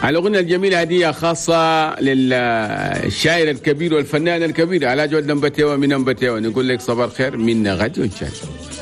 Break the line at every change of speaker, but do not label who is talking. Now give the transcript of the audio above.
الأغنية الجميلة هدية خاصة للشاعر الكبير والفنان الكبير علاء جود نمبتيوة من نمبتيوة. نقول لك صباح الخير من غد وإن شاء الله.